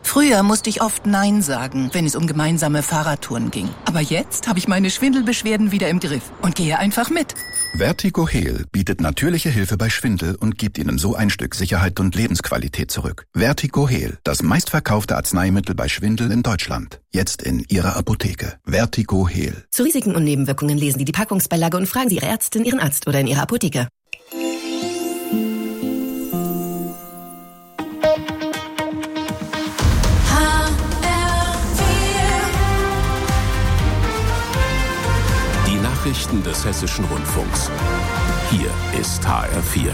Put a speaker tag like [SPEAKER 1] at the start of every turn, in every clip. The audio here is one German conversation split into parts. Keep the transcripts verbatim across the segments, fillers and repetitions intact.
[SPEAKER 1] Früher musste ich oft Nein sagen, wenn es um gemeinsame Fahrradtouren ging. Aber jetzt habe ich meine Schwindelbeschwerden wieder im Griff und gehe einfach mit.
[SPEAKER 2] Vertigo Heal bietet natürliche Hilfe bei Schwindel und gibt Ihnen so ein Stück Sicherheit und Lebensqualität zurück. Vertigo Heal, das meistverkaufte Arzneimittel bei Schwindel in Deutschland. Jetzt in Ihrer Apotheke. Vertigo Heal.
[SPEAKER 3] Zu Risiken und Nebenwirkungen lesen Sie die Packungsbeilage und fragen Sie Ihre Ärztin, Ihren Arzt oder in Ihrer Apotheke.
[SPEAKER 4] Nachrichten des Hessischen Rundfunks. Hier ist H R vier.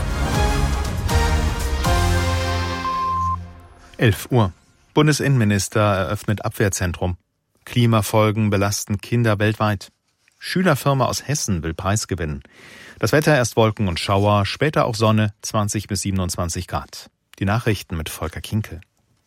[SPEAKER 5] elf Uhr. Bundesinnenminister eröffnet Abwehrzentrum. Klimafolgen belasten Kinder weltweit. Schülerfirma aus Hessen will Preis gewinnen. Das Wetter erst Wolken und Schauer, später auch Sonne, zwanzig bis siebenundzwanzig Grad. Die Nachrichten mit Volker Kinkel.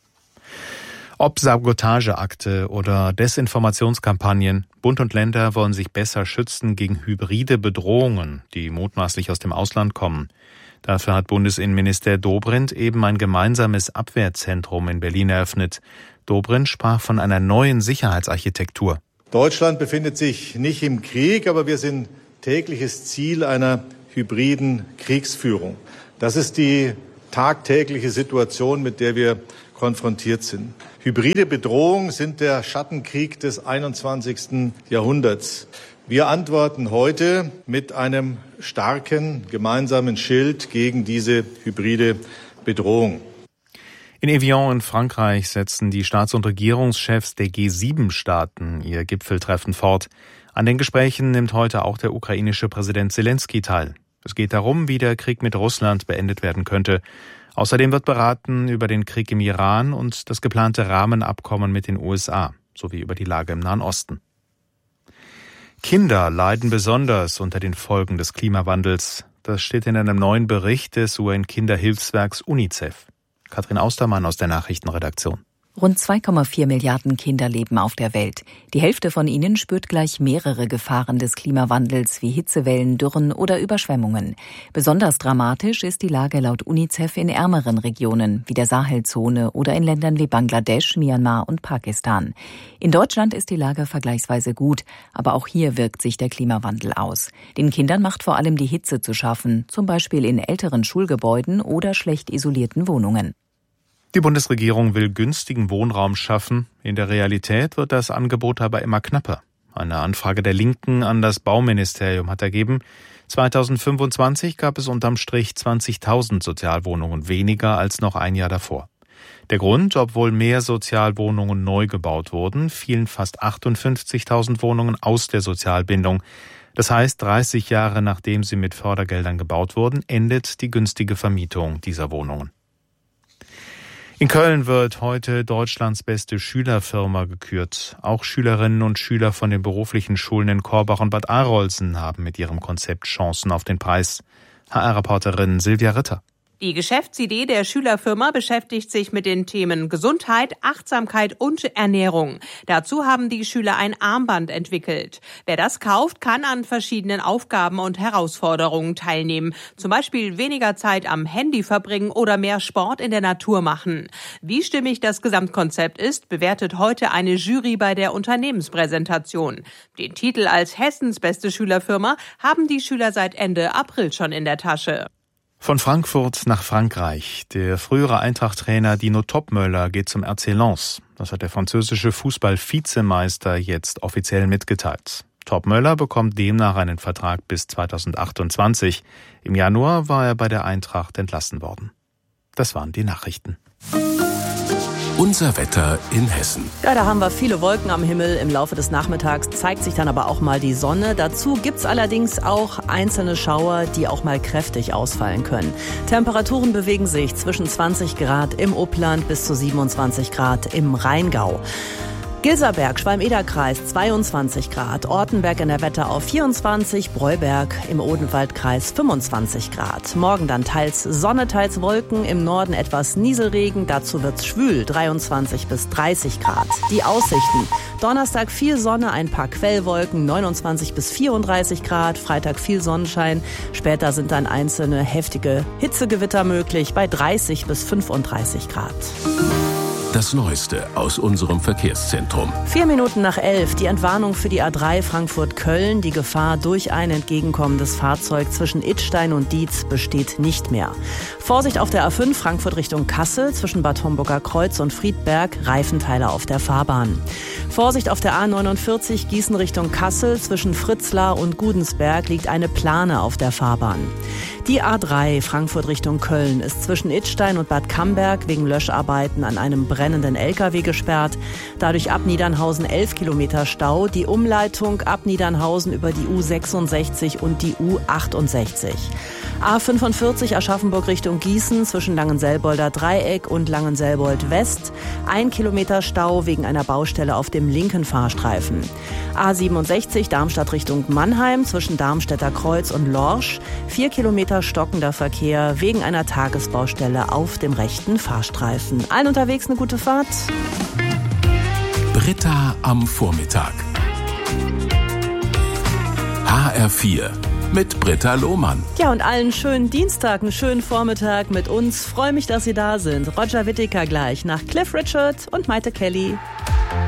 [SPEAKER 5] Ob Sabotageakte oder Desinformationskampagnen, Bund und Länder wollen sich besser schützen gegen hybride Bedrohungen, die mutmaßlich aus dem Ausland kommen. Dafür hat Bundesinnenminister Dobrindt eben ein gemeinsames Abwehrzentrum in Berlin eröffnet. Dobrindt sprach von einer neuen Sicherheitsarchitektur.
[SPEAKER 6] Deutschland befindet sich nicht im Krieg, aber wir sind tägliches Ziel einer hybriden Kriegsführung. Das ist die tagtägliche Situation, mit der wir konfrontiert sind. Hybride Bedrohungen sind der Schattenkrieg des einundzwanzigsten Jahrhunderts. Wir antworten heute mit einem starken gemeinsamen Schild gegen diese hybride Bedrohung.
[SPEAKER 5] In Evian in Frankreich setzen die Staats- und Regierungschefs der G sieben Staaten ihr Gipfeltreffen fort. An den Gesprächen nimmt heute auch der ukrainische Präsident Selenskyj teil. Es geht darum, wie der Krieg mit Russland beendet werden könnte. Außerdem wird beraten über den Krieg im Iran und das geplante Rahmenabkommen mit den U S A, sowie über die Lage im Nahen Osten. Kinder leiden besonders unter den Folgen des Klimawandels. Das steht in einem neuen Bericht des U N-Kinderhilfswerks UNICEF. Katrin Austermann aus der Nachrichtenredaktion.
[SPEAKER 7] Rund zwei Komma vier Milliarden Kinder leben auf der Welt. Die Hälfte von ihnen spürt gleich mehrere Gefahren des Klimawandels wie Hitzewellen, Dürren oder Überschwemmungen. Besonders dramatisch ist die Lage laut UNICEF in ärmeren Regionen wie der Sahelzone oder in Ländern wie Bangladesch, Myanmar und Pakistan. In Deutschland ist die Lage vergleichsweise gut, aber auch hier wirkt sich der Klimawandel aus. Den Kindern macht vor allem die Hitze zu schaffen, zum Beispiel in älteren Schulgebäuden oder schlecht isolierten Wohnungen.
[SPEAKER 5] Die Bundesregierung will günstigen Wohnraum schaffen. In der Realität wird das Angebot aber immer knapper. Eine Anfrage der Linken an das Bauministerium hat ergeben, zweitausendfünfundzwanzig gab es unterm Strich zwanzigtausend Sozialwohnungen weniger als noch ein Jahr davor. Der Grund, obwohl mehr Sozialwohnungen neu gebaut wurden, fielen fast achtundfünfzigtausend Wohnungen aus der Sozialbindung. Das heißt, dreißig Jahre nachdem sie mit Fördergeldern gebaut wurden, endet die günstige Vermietung dieser Wohnungen. In Köln wird heute Deutschlands beste Schülerfirma gekürt. Auch Schülerinnen und Schüler von den beruflichen Schulen in Korbach und Bad Arolsen haben mit ihrem Konzept Chancen auf den Preis. H R-Reporterin Silvia Ritter.
[SPEAKER 8] Die Geschäftsidee der Schülerfirma beschäftigt sich mit den Themen Gesundheit, Achtsamkeit und Ernährung. Dazu haben die Schüler ein Armband entwickelt. Wer das kauft, kann an verschiedenen Aufgaben und Herausforderungen teilnehmen. Zum Beispiel weniger Zeit am Handy verbringen oder mehr Sport in der Natur machen. Wie stimmig das Gesamtkonzept ist, bewertet heute eine Jury bei der Unternehmenspräsentation. Den Titel als Hessens beste Schülerfirma haben die Schüler seit Ende April schon in der Tasche.
[SPEAKER 5] Von Frankfurt nach Frankreich. Der frühere Eintracht-Trainer Dino Topmöller geht zum R C Lens. Das hat der französische Fußball-Vizemeister jetzt offiziell mitgeteilt. Topmöller bekommt demnach einen Vertrag bis zweitausendachtundzwanzig. Im Januar war er bei der Eintracht entlassen worden. Das waren die Nachrichten.
[SPEAKER 4] Unser Wetter in Hessen.
[SPEAKER 9] Ja, da haben wir viele Wolken am Himmel. Im Laufe des Nachmittags zeigt sich dann aber auch mal die Sonne. Dazu gibt's allerdings auch einzelne Schauer, die auch mal kräftig ausfallen können. Temperaturen bewegen sich zwischen zwanzig Grad im Upland bis zu siebenundzwanzig Grad im Rheingau. Gilserberg, Schwalm-Eder-Kreis zweiundzwanzig Grad, Ortenberg in der Wetterau vierundzwanzig, Breuberg im Odenwaldkreis fünfundzwanzig Grad. Morgen dann teils Sonne, teils Wolken, im Norden etwas Nieselregen, dazu wird's schwül, dreiundzwanzig bis dreißig Grad. Die Aussichten: Donnerstag viel Sonne, ein paar Quellwolken, neunundzwanzig bis vierunddreißig Grad, Freitag viel Sonnenschein, später sind dann einzelne heftige Hitzegewitter möglich bei dreißig bis fünfunddreißig Grad.
[SPEAKER 4] Das Neueste aus unserem Verkehrszentrum.
[SPEAKER 9] Vier Minuten nach elf. Die Entwarnung für die A drei Frankfurt-Köln. Die Gefahr durch ein entgegenkommendes Fahrzeug zwischen Idstein und Dietz besteht nicht mehr. Vorsicht auf der A fünf Frankfurt Richtung Kassel. Zwischen Bad Homburger Kreuz und Friedberg. Reifenteile auf der Fahrbahn. Vorsicht auf der A neunundvierzig Gießen Richtung Kassel. Zwischen Fritzlar und Gudensberg liegt eine Plane auf der Fahrbahn. Die A drei Frankfurt Richtung Köln ist zwischen Idstein und Bad Camberg wegen Löscharbeiten an einem brennenden L K W gesperrt. Dadurch ab Niedernhausen elf Kilometer Stau. Die Umleitung ab Niedernhausen über die U sechsundsechzig und die U achtundsechzig. A fünfundvierzig Aschaffenburg Richtung Gießen zwischen Langenselbolder Dreieck und Langenselbold West. Ein Kilometer Stau wegen einer Baustelle auf dem linken Fahrstreifen. A siebenundsechzig Darmstadt Richtung Mannheim zwischen Darmstädter Kreuz und Lorsch. Vier Kilometer stockender Verkehr wegen einer Tagesbaustelle auf dem rechten Fahrstreifen. Allen unterwegs eine gute Fahrt.
[SPEAKER 4] Britta am Vormittag. H R vier mit Britta Lohmann.
[SPEAKER 9] Ja, und allen schönen Dienstag, einen schönen Vormittag mit uns. Freue mich, dass Sie da sind. Roger Whittaker gleich nach Cliff Richard und Maite Kelly.